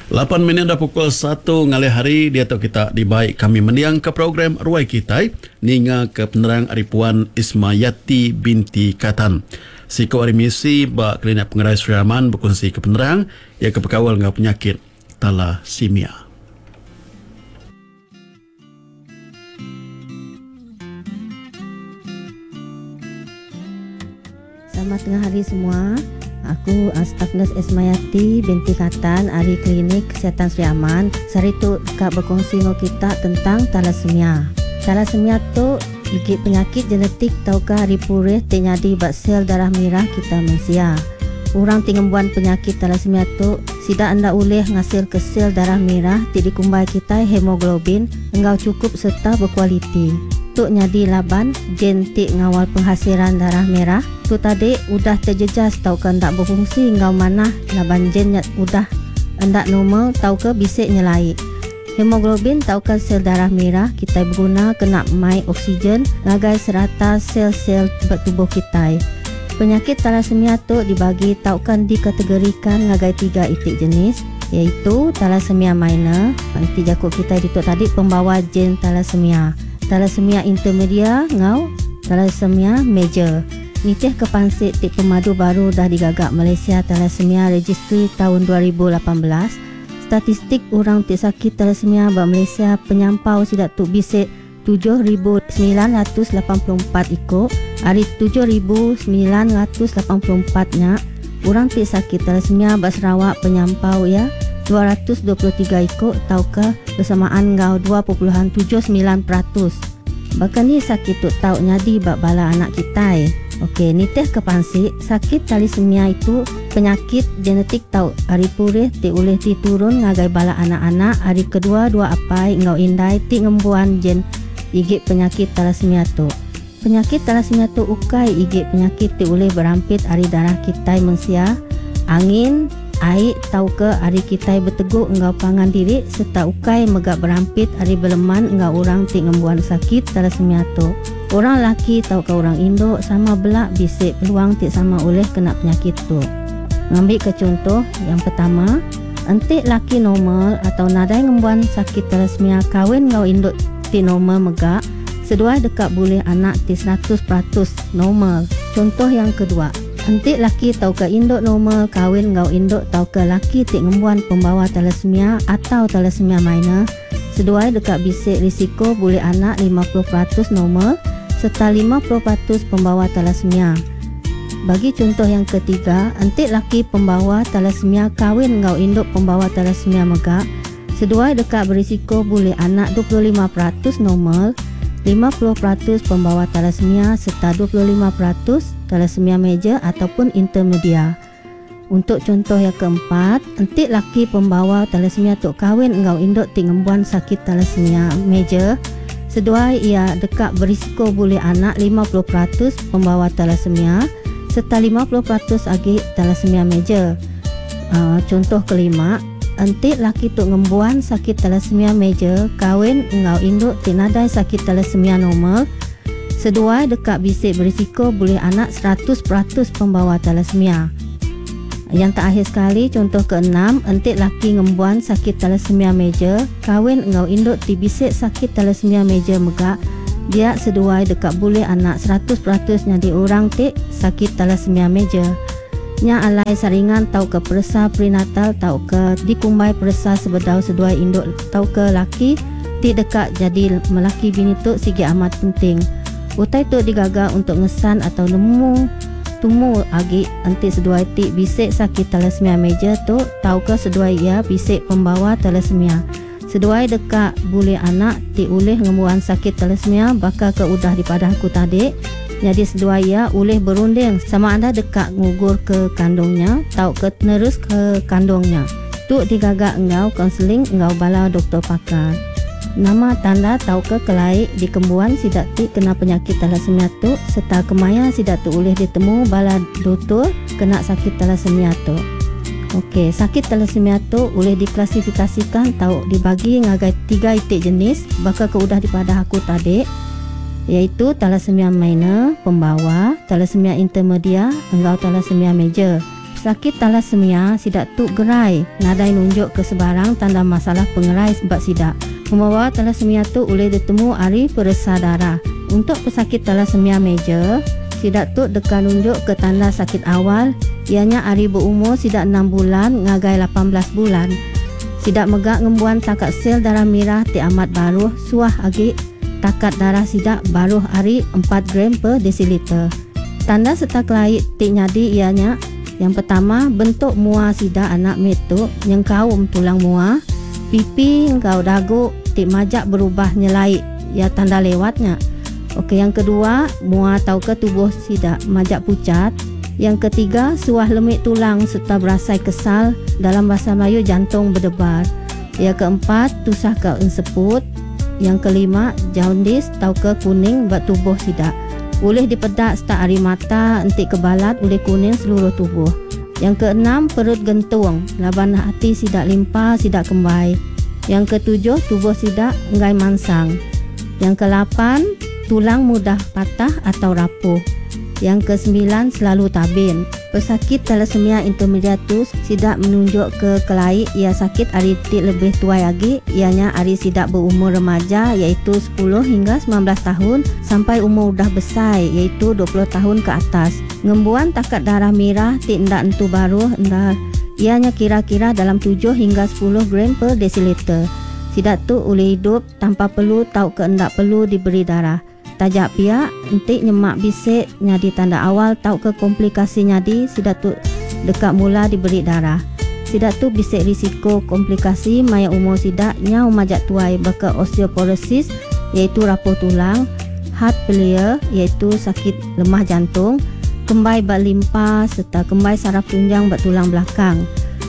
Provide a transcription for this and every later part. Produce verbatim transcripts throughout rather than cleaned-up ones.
lapan minit dah pukul satu ngalih hari dia tu kita dibaik kami mendiang ke program Ruai Kitai ninga ke penerang Aripuan Ismayati binti Katan. Siko hari misi ba Klinik Pengerai Sri Rahman berkongsi ke penerang ia ke pekawal ngau penyakit thalassemia. Selamat tengah hari semua. Aku Staf Nurse Ismayati binti Katan dari Klinik Kesihatan Sri Aman. Sari tu kak berkongsi dengan kita tentang thalassemia. Thalassemia tu gigit penyakit genetik tahukah hari purih terjadi bak sel darah merah kita manusia. Orang tingembuan penyakit thalassemia tu tidak anda boleh ngasil ke sel darah merah ti dikumbai kita hemoglobin engkau cukup serta berkualiti. Tuk nyadi laban gen ti ngawal penghasilan darah merah tu tadi udah terjejas tau ke ndak berfungsi ngau mana laban gen udah ndak normal tau ke bisik nyelai. Hemoglobin tau ke sel darah merah kita berguna kena mai oksigen ngagai serata sel-sel tubuh kita. Penyakit thalassemia tu dibagi tau kan dikategorikan ngagai tiga itik jenis iaitu thalassemia minor nanti jakut kita dituk tadi pembawa gen thalassemia. Thalassemia intermedia ngau thalassemia major. Nitih kepansik tik pemadu baru dah digagak Malaysia Thalassemia Registry tahun dua ribu lapan belas. Statistik orang tik sakit thalassemia ba Malaysia penyampau sidak tu bisik tujuh ribu sembilan ratus lapan puluh empat ikut. Hari tujuh ribu sembilan ratus lapan puluh empat nya orang tik sakit thalassemia ba Sarawak penyampau ya dua ratus dua puluh tiga ikut tahukah bersamaan ngau dua perpuluhan tujuh sembilan peratus. Bahkan ni sakit tu tau nyadi bak bala anak kita. Okey, nitih kepansik sakit thalassemia itu penyakit genetik tau hari purih ti boleh diturun ngagai bala anak-anak hari kedua dua apai ngau indai ti ngembuan gen igit penyakit thalassemia tu. Penyakit thalassemia tu ukai igit penyakit ti boleh berampit hari darah kita manusia, angin air tau ke hari kita berteguk engkau pangan diri serta ukai megak berampit hari berleman engkau orang tik ngembuan sakit thalassemia tu. Orang laki tau ke orang Indo sama belak bisik peluang tik sama oleh kena penyakit tu. Ngambil ke contoh yang pertama, entik laki normal atau nadai ngembuan sakit thalassemia kahwin engkau Indo tik normal megak seduai dekat boleh anak tik seratus peratus normal. Contoh yang kedua, entik laki tau ke induk normal kahwin ngau induk tau ke laki tik ngembuan pembawa thalassemia atau thalassemia minor seduai dekat bisik risiko boleh anak lima puluh peratus normal serta lima puluh peratus pembawa thalassemia. Bagi contoh yang ketiga, entik laki pembawa thalassemia kahwin ngau induk pembawa thalassemia megak seduai dekat berisiko boleh anak dua puluh lima peratus normal, lima puluh peratus pembawa thalassemia serta dua puluh lima peratus thalassemia major ataupun intermedia. Untuk contoh yang keempat, entik laki pembawa thalassemia tu kahwin engkau induk tik ngembuan sakit thalassemia major seduai ia dekat berisiko boleh anak lima puluh peratus pembawa thalassemia serta lima puluh peratus lagi thalassemia major. Uh, contoh kelima, entik laki tu ngembuan sakit thalassemia major kahwin engkau induk tik nadai sakit thalassemia normal seduai dekat bisik berisiko boleh anak seratus peratus pembawa thalassemia. Yang terakhir sekali, contoh keenam, entik laki ngembuan sakit thalassemia major kahwin engkau induk ti bisik sakit thalassemia major megak dia seduai dekat boleh anak seratus peratus nyadi orang tik sakit thalassemia major. Nya alai saringan tau ke peresa prenatal tau ke dikumbai peresa sebedau seduai induk tau ke laki ti dekat jadi melaki bini tu sigi amat penting. Utai tu digagak untuk ngesan atau nemu tumu agi entik seduai tik bisik sakit thalassemia major tu tau ke seduai ia bisik pembawa thalassemia. Seduai dekat boleh anak tik uleh ngembuan sakit thalassemia bakal ke udah dipadah aku tadi. Jadi seduai ia uleh berunding sama anda dekat ngugur ke kandungnya tau ke nerus ke kandungnya. Tu digagak engkau konseling engkau bala doktor pakar. Nama tanda tau ke kelai di kembuan sidak ti kena penyakit thalassemia tu serta kemaya sidak tu boleh ditemu bala doktor kena sakit thalassemia tu. Okey, sakit thalassemia tu boleh diklasifikasikan tau dibagi ngagai tiga itik jenis bakal ke udah dipadah aku tadi iaitu thalassemia minor pembawa, thalassemia intermedia, engkau thalassemia major. Pesakit thalassemia sidak tu gerai nadai nunjuk ke sebarang tanda masalah pengerai sebab sidak. Membawa thalassemia tu boleh ditemu hari peresa darah. Untuk pesakit thalassemia major, sidak tu dekat nunjuk ke tanda sakit awal, ianya hari berumur sidak enam bulan ngagai lapan belas bulan. Sidak megak ngembuan takat sel darah merah ti amat baruh suah agi takat darah sidak baruh hari empat gram per desiliter. Tanda serta kelait ti nyadi ianya yang pertama, bentuk mua sidak anak metu yang kaum tulang mua, pipi engkau dagu ti majak berubah nyelait, ya tanda lewatnya. Okey, yang kedua, mua atau ke tubuh sidak majak pucat. Yang ketiga, suah lemik tulang serta berasai kesal, dalam bahasa Melayu jantung berdebar. Yang keempat, tusah ke enseput. Yang kelima, jaundice atau ke kuning buat tubuh sidak. Boleh dipedak start ari mata, entik kebalat, boleh kuning seluruh tubuh. Yang keenam, perut gentung, laban hati sidak limpa, sidak kembai. Yang ketujuh, tubuh sidak enggai mansang. Yang kelapan, tulang mudah patah atau rapuh. Yang kesembilan, selalu tabin. Pesakit thalassemia intermediatus sidak menunjuk ke kelai ia sakit ari ti lebih tua lagi, ianya ari sidak berumur remaja iaitu sepuluh hingga sembilan belas tahun sampai umur dah besar iaitu dua puluh tahun ke atas. Ngembuan takat darah merah ti ndak entu baru ndak, ianya kira-kira dalam tujuh hingga sepuluh gram per desiliter. Sidak tu boleh hidup tanpa perlu tahu ke ndak perlu diberi darah. Tajak pihak entik nyemak bisik nyadi tanda awal tahu ke komplikasi nyadi sidak tu dekat mula diberi darah. Sidak tu bisik risiko komplikasi maya umur sidak nyau majak tuai baka osteoporosis iaitu rapuh tulang, heart failure iaitu sakit lemah jantung, kembai bak limpa serta kembai saraf tunjang bak tulang belakang.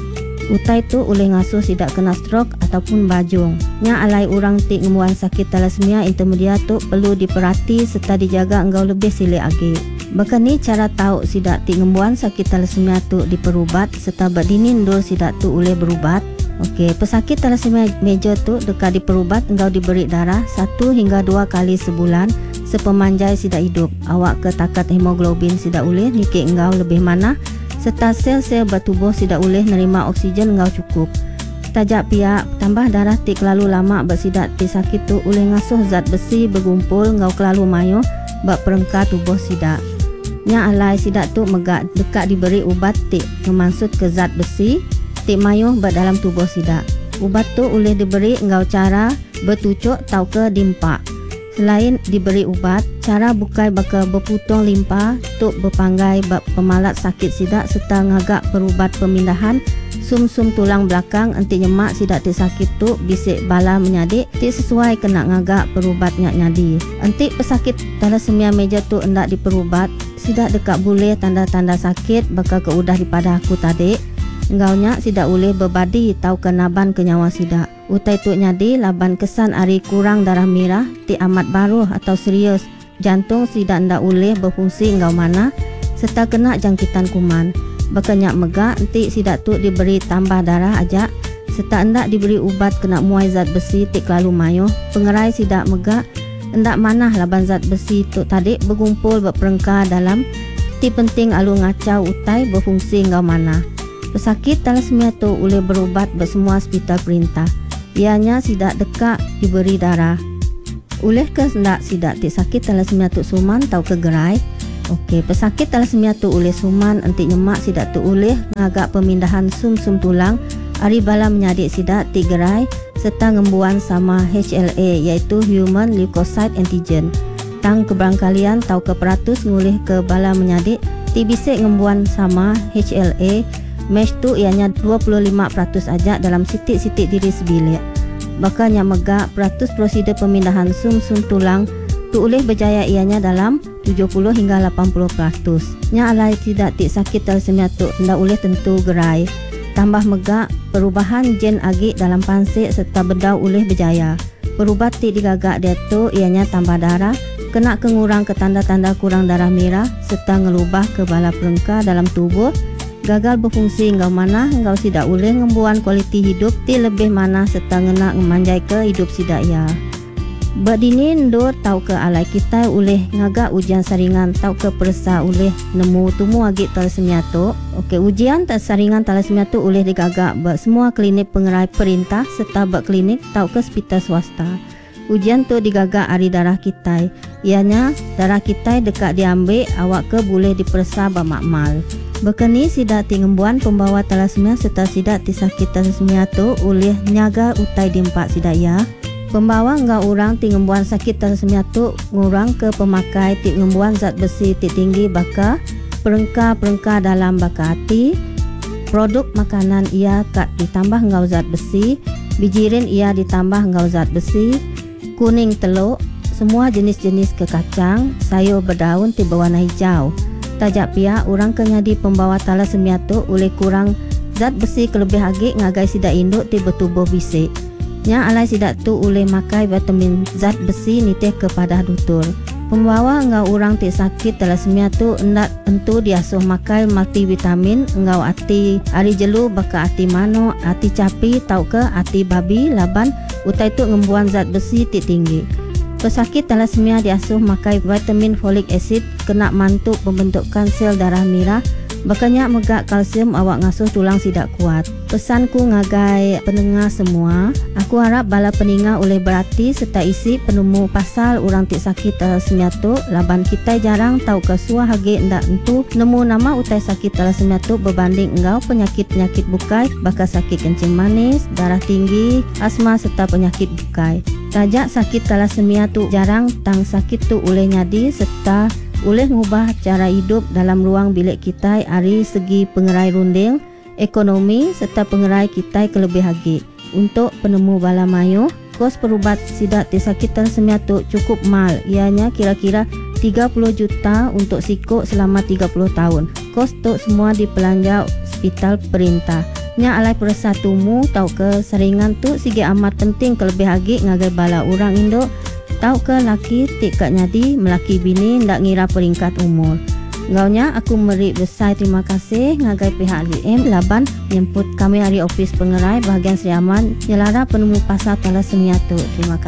Utai tu oleh ngasuh sidak kena stroke ataupun bajung. Nya alai orang ti ngemuan sakit thalassemia intermediate tu perlu diperhati serta dijaga engkau lebih silik agi. Bahkan ni cara tahu sidak ti ngemuan sakit thalassemia tu diperubat serta berdini ndur sidak tu oleh berubat. Okey, pesakit thalassemia major tu dekat diperubat engkau diberi darah satu hingga dua kali sebulan sepemanjai sidak hidup. Awak ke takat hemoglobin sidak oleh nikik engkau lebih mana serta sel-sel bertubuh sidak boleh nerima oksigen engkau cukup. Tajak pihak tambah darah ti kelalu lama bersidak ti sakit tu oleh ngasuh zat besi bergumpul engkau kelalu mayuh bak perengkar tubuh sidak. Nya alai sidak tu megak dekat diberi ubat ti memansut ke zat besi ti mayuh bak dalam tubuh sidak. Ubat tu oleh diberi engkau cara bertucuk tau ke dimpak. Selain diberi ubat, cara bukai bakal berputung limpa tuk berpanggai bak pemalat sakit sidak serta ngagak perubat pemindahan sum-sum tulang belakang enti nyemak sidak ti sakit tu bisik bala menyadik ti sesuai kena ngagak perubat nyak nyadi. Enti pesakit thalassemia major tu endak diperubat, sidak dekat boleh tanda-tanda sakit bakal keudah daripada aku tadi. Engkau nyak sidak boleh berbadi tau kenaban ke nyawa sidak. Utai tu nyadi laban kesan ari kurang darah merah ti amat baruh atau serius. Jantung sidak ndak boleh berfungsi engkau mana serta kena jangkitan kuman. Bakanyak megak enti sidak tu diberi tambah darah ajak serta endak diberi ubat kena muai zat besi ti kelalu mayuh. Pengerai sidak megak endak manah laban zat besi tu tadi berkumpul berperengkar dalam ti penting alu ngacau utai berfungsi engkau mana. Pesakit thalassemia tu boleh berubat bersemua hospital perintah. Ianya sidak dekat diberi darah. Oleh ke sendak sidak ti sakit thalassemia tu suman tau ke gerai? Okey, pesakit thalassemia tu oleh suman enti nyemak sidak tu oleh ngagak pemindahan sum-sum tulang ari bala menyadik sidak ti gerai serta ngembuan sama H L A iaitu Human Leukocyte Antigen. Tang keberangkalian tau ke peratus ngulih ke bala menyadik ti bisik ngembuan sama H L A. Mesh tu ianya dua puluh lima peratus aja dalam sitik-sitik diri sebilik. Bahkan yang megak peratus prosedur pemindahan sum-sum tulang tu oleh berjaya ianya dalam tujuh puluh hingga lapan puluh peratus. Nya alai tidak ti sakit thalassemia tu ndak oleh tentu gerai. Tambah megak perubahan gen agi dalam pansik serta bedau oleh berjaya. Perubat ti digagak dia tu ianya tambah darah, kena kengurang ke tanda-tanda kurang darah merah serta ngelubah ke bala perengkar dalam tubuh. Gagal berfungsi engkau mana engkau sidak boleh ngembuan kualiti hidup ti lebih mana serta ngena memanjai ke hidup sidak ya. Berdini ndur tau ke alai kita oleh ngagak ujian saringan tau ke persa oleh nemu tumu agi thalassemia tu. Okey, ujian saringan thalassemia tu oleh digagak ber semua klinik pengerai perintah serta ber klinik tau ke hospital swasta. Ujian tu digagak ari darah kita. Ianya darah kita dekat diambil awak ke boleh dipersa bermakmal. Bekeni sidak tingembuan pembawa thalassemia serta sidak tisakit thalassemia tu oleh nyaga utai dimpak sidak ya. Pembawa ngau orang tingembuan sakit thalassemia tu ngurang ke pemakai tingembuan zat besi ti tinggi baka perengka-perengka dalam baka hati. Produk makanan ia kat ditambah ngau zat besi, bijirin ia ditambah ngau zat besi, kuning teluk, semua jenis-jenis kekacang, sayur berdaun ti berwarna hijau. Tajak pihak orang kenyadi pembawa thalassemia tu oleh kurang zat besi kelebih agik ngagai sidak induk ti bertubuh bisik. Nya alai sidak tu oleh makai vitamin zat besi nitih kepada dutur. Pembawa ngau orang ti sakit thalassemia tu hendak tentu diasuh makai multivitamin ngau ati ari jelu baka ati mano, ati capi tau ke ati babi laban utai tu ngembuan zat besi ti tinggi. Pesakit thalassemia diasuh makai vitamin folic acid kena mantuk pembentukan sel darah merah. Bakanya megak kalsium awak ngasuh tulang sidak kuat. Pesanku ngagai pendengar semua, aku harap bala peninga oleh berhati serta isi penemu pasal orang tik sakit thalassemia tu laban kita jarang tahu kesua hage ndak entu nemu nama utai sakit thalassemia tu berbanding engau penyakit-penyakit bukai bakal sakit kencing manis, darah tinggi, asma serta penyakit bukai. Tajak sakit thalassemia tu jarang tang sakit tu oleh nyadi serta boleh mengubah cara hidup dalam ruang bilik kita dari segi pengerai runding, ekonomi serta pengerai kita kelebih hagi. Untuk penemu bala mayuh, kos perubat sidak ti sakit thalassemia tu cukup mal. Ianya kira-kira tiga puluh juta untuk sikuk selama tiga puluh tahun. Kos tu semua dipelanja hospital perintah. Nya alai persatumu tau ke saringan tu sige amat penting kelebih hagi ngagai bala orang Indo. Tau ke laki tik kat nyadi melaki bini ndak ngira peringkat umur. Gaunya aku meri besar terima kasih ngagai pihak L M laban jemput kami hari ofis pengerai bahagian Sri Aman nyelara penemu pasal thalassemia tu. Terima kasih.